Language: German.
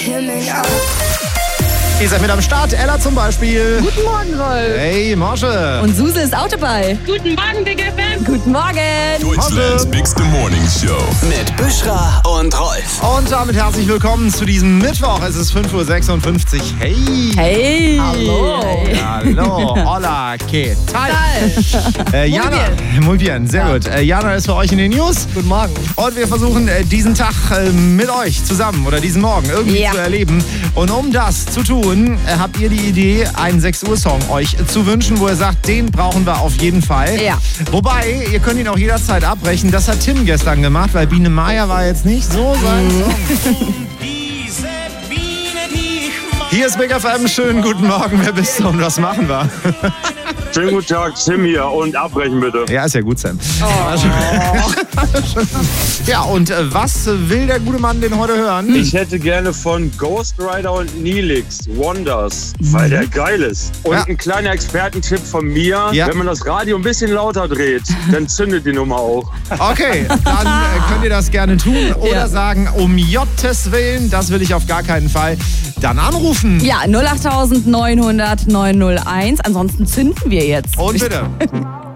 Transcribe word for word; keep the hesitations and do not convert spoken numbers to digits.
Ihr seid mit am Start. Ella zum Beispiel. Guten Morgen, Rolf. Hey, Morsche. Und Suse ist auch dabei. Guten Morgen, Big F M. Guten Morgen. Deutschlands bigste Morning Show. Mit Büschra und Rolf. Und damit herzlich willkommen zu diesem Mittwoch. Es ist fünf Uhr sechsundfünfzig. Hey. Hey. Hallo. Hallo. Hola. ¿Qué tal? Äh, Jana. bien. Muy bien. Sehr Ja. gut. Äh, Jana ist für euch in den News. Guten Morgen. Und wir versuchen äh, diesen Tag äh, mit euch zusammen oder diesen Morgen irgendwie Ja. zu erleben. Und um das zu tun, äh, habt ihr die Idee, einen sechs Uhr Song euch zu wünschen, wo ihr sagt, den brauchen wir auf jeden Fall. Ja. Wobei, ihr könnt ihn auch jederzeit abbrechen. Das hat Tim gestern gemacht, weil Biene Maya war jetzt nicht so sein Song. Hier ist Big F M. Schönen guten Morgen. Wer bist du und was machen wir? Schönen guten Tag, Tim hier und abbrechen bitte. Ja, ist ja gut, Sam. Ja, und äh, was will der gute Mann denn heute hören? Ich hätte gerne von Ghost Rider und Neelix Wonders, weil der geil ist. Und Ja. ein kleiner Expertentipp von mir, Ja. wenn man das Radio ein bisschen lauter dreht, dann zündet die Nummer auch. Okay, dann äh, könnt ihr das gerne tun oder Ja. sagen, um Jottes Willen, das will ich auf gar keinen Fall. Dann anrufen. Ja, null acht neunhundert neun null eins. Ansonsten zünden wir jetzt. Und bitte.